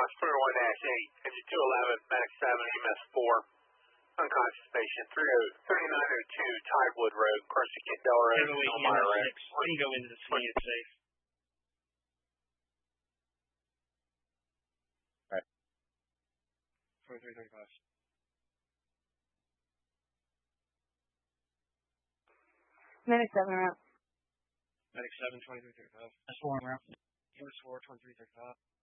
response, 21-8, engine 211, medic 7, EMS 4, unconscious patient, 3902 Tidewood Road, Corsicana, Delaware, Elmira Road. We can go into the scene, it's safe. Alright. 2335. Medic 7 route. Medic 7, 2335. That's 4 route. EMS 4, 2335.